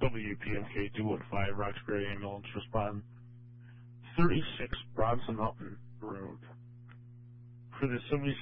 WPMK 215, Roxbury Ambulance respond. 36 Bronson Upton Road. For the